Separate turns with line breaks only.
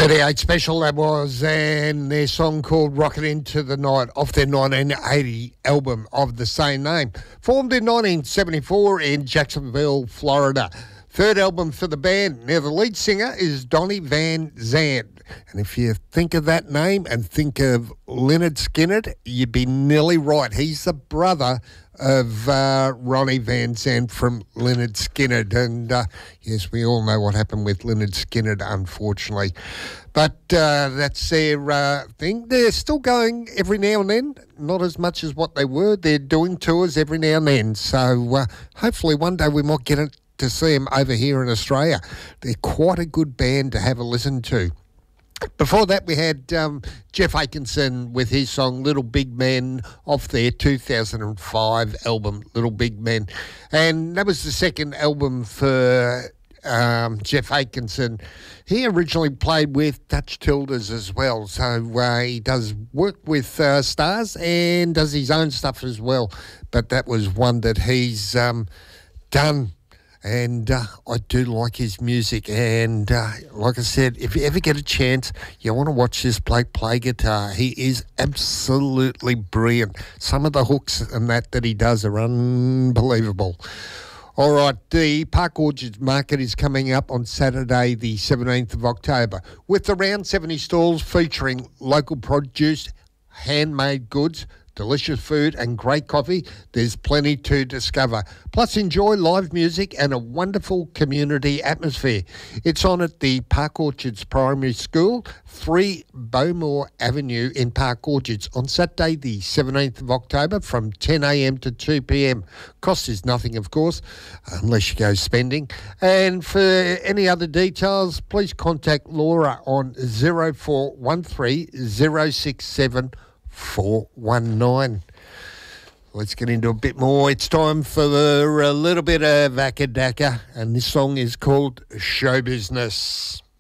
38 Special that was, and their song called Rocket Into the Night off their 1980 album of the same name. Formed in 1974 in Jacksonville, Florida. Third album for the band. Now, the lead singer is Donnie Van Zant. And if you think of that name and think of Lynyrd Skynyrd, you'd be nearly right. He's the brother of Ronnie Van Zant from Lynyrd Skynyrd. And yes, we all know what happened with Lynyrd Skynyrd, unfortunately. But that's their thing. They're still going every now and then, not as much as what they were. They're doing tours every now and then. So hopefully one day we might get to see them over here in Australia. They're quite a good band to have a listen to. Before that, we had Jeff Atkinson with his song Little Big Men off their 2005 album, Little Big Men. And that was the second album for Jeff Atkinson. He originally played with Dutch Tildes as well. So he does work with stars and does his own stuff as well. But that was one that he's done. And I do like his music. And like I said, if you ever get a chance, you want to watch this bloke play guitar. He is absolutely brilliant. Some of the hooks and that he does are unbelievable. All right, the Park Orchards Market is coming up on Saturday, the 17th of October, with around 70 stalls featuring local produce, handmade goods, delicious food and great coffee. There's plenty to discover. Plus enjoy live music and a wonderful community atmosphere. It's on at the Park Orchards Primary School, 3 Bowmore Avenue in Park Orchards on Saturday the 17th of October from 10 a.m. to 2 p.m. Cost is nothing, of course, unless you go spending. And for any other details, please contact Laura on 0413 067 419. Let's get into a bit more. It's time for a little bit of Akadaka, and this song is called Show Business.